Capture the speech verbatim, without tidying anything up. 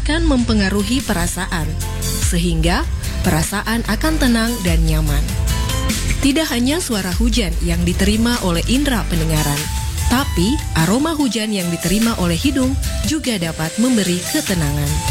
akan mempengaruhi perasaan, sehingga perasaan akan tenang dan nyaman. Tidak hanya suara hujan yang diterima oleh indera pendengaran, tapi aroma hujan yang diterima oleh hidung juga dapat memberi ketenangan.